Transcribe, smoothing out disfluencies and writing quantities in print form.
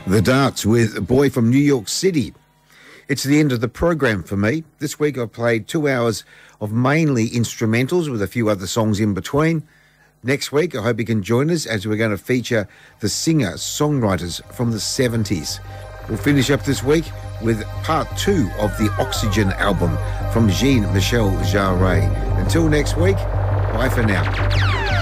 The Darts with a boy from New York City. It's the end of the program for me. This week I've played 2 hours of mainly instrumentals with a few other songs in between. Next week I hope you can join us as we're going to feature the singer-songwriters from the 70s. We'll finish up this week with part 2 of the Oxygen album from Jean-Michel Jarre. Until next week, bye for now.